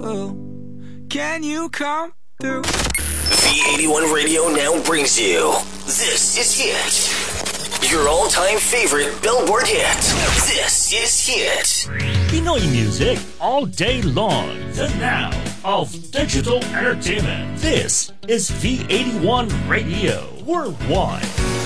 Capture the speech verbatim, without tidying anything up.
Can you come through? V eighty-one Radio now brings you This Is Hit. Your all-time favorite Billboard hit. This is Hit. Pinoy music all day long. The now of digital entertainment. This is V eighty-one Radio Worldwide.